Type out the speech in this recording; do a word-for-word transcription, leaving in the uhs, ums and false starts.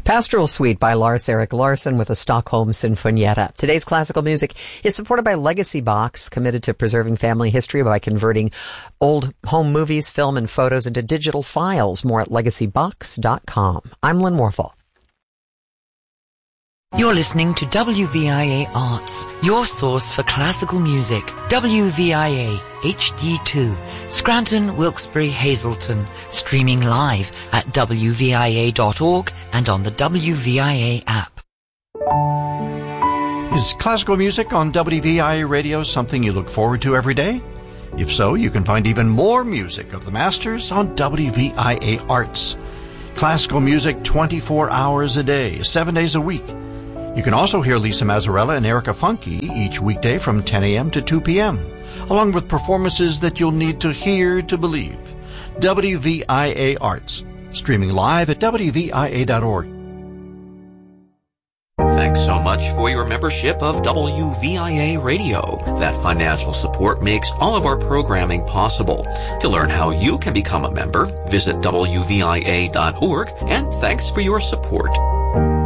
Pastoral Suite by Lars-Erik Larsson with a Stockholm Sinfonietta. Today's classical music is supported by Legacy Box, committed to preserving family history by converting old home movies, film, and photos into digital files. More at legacy box dot com. I'm Lynn Warfel. You're listening to W V I A Arts, your source for classical music. W V I A H D two, Scranton, Wilkes-Barre, Hazleton, streaming live at W V I A dot org and on the W V I A app. Is classical music on W V I A radio something you look forward to every day? If so, you can find even more music of the masters on W V I A Arts. Classical music twenty-four hours a day, seven days a week. You can also hear Lisa Mazzarella and Erica Funke each weekday from ten a.m. to two p.m., along with performances that you'll need to hear to believe. W V I A Arts, streaming live at W V I A dot org. Thanks so much for your membership of W V I A Radio. That financial support makes all of our programming possible. To learn how you can become a member, visit W V I A dot org, and thanks for your support.